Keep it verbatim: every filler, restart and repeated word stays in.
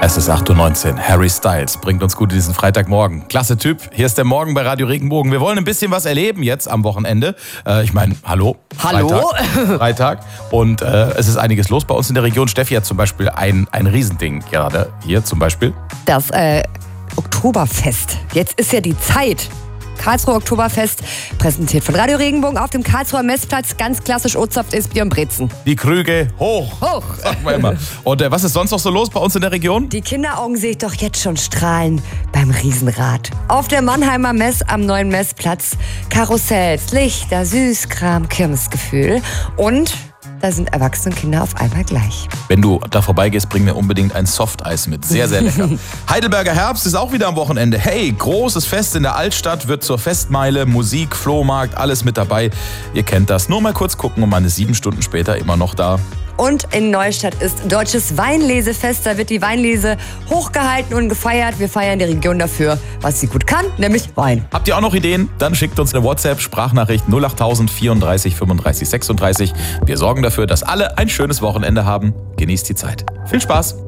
Es ist acht Uhr neunzehn. Harry Styles bringt uns gut in diesen Freitagmorgen. Klasse Typ. Hier ist der Morgen bei Radio Regenbogen. Wir wollen ein bisschen was erleben jetzt am Wochenende. Äh, ich meine, hallo? Hallo? Freitag. Freitag. Und äh, es ist einiges los bei uns in der Region. Steffi hat zum Beispiel ein, ein Riesending gerade. Hier zum Beispiel. Das äh, Oktoberfest. Jetzt ist ja die Zeit. Karlsruher Oktoberfest, präsentiert von Radio Regenbogen auf dem Karlsruher Messplatz. Ganz klassisch O-Saft, ist Bier und Brezen. Die Krüge hoch. Hoch. Sagen wir immer. Und äh, was ist sonst noch so los bei uns in der Region? Die Kinderaugen sehe ich doch jetzt schon strahlen beim Riesenrad. Auf der Mannheimer Mess am neuen Messplatz. Karussells, Lichter, Süßkram, Kirmesgefühl. Und da sind erwachsene Kinder auf einmal gleich. Wenn du da vorbeigehst, bring mir unbedingt ein Softeis mit. Sehr, sehr lecker. Heidelberger Herbst ist auch wieder am Wochenende. Hey, großes Fest in der Altstadt, wird zur Festmeile, Musik, Flohmarkt, alles mit dabei. Ihr kennt das. Nur mal kurz gucken und man ist sieben Stunden später immer noch da. Und in Neustadt ist Deutsches Weinlesefest. Da wird die Weinlese hochgehalten und gefeiert. Wir feiern die Region dafür, was sie gut kann, nämlich Wein. Habt ihr auch noch Ideen? Dann schickt uns eine WhatsApp-Sprachnachricht null acht null null vierunddreißig fünfunddreißig sechsunddreißig. Wir sorgen dafür, dass alle ein schönes Wochenende haben. Genießt die Zeit. Viel Spaß!